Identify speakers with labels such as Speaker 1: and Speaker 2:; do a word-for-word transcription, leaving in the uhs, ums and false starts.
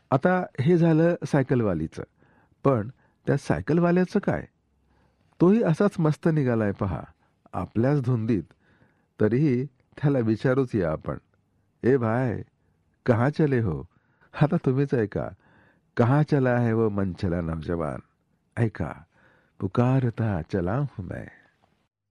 Speaker 1: आता हे झालं सायकलवालीचं. पण त्या सायकलवाल्याचं काय? तोही असाच मस्त निघालाय पहा, आपल्याच धुंदीत. तरीही त्याला विचारूच या आपण, "ए भाई, कहाँ चले हो?" आता तुम्हीच ऐका, "कहाँ चला है वो मन चला नौजवान." ऐका, "पुकारता चला हूं मैं."